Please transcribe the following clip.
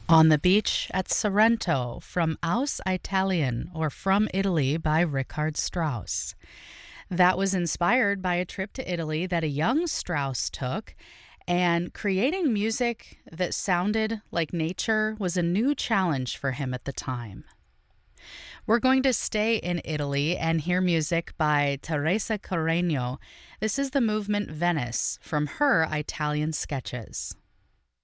On the Beach at Sorrento from Aus Italien or From Italy by Richard Strauss. That was inspired by a trip to Italy that a young Strauss took, and creating music that sounded like nature was a new challenge for him at the time. We're going to stay in Italy and hear music by Teresa Carreño. This is the movement Venice from her Italian sketches.